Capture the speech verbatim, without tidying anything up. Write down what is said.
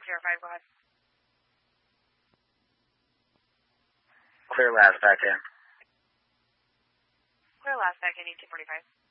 six zero five, go ahead. Clear last back in. Clear last back in, E two forty-five.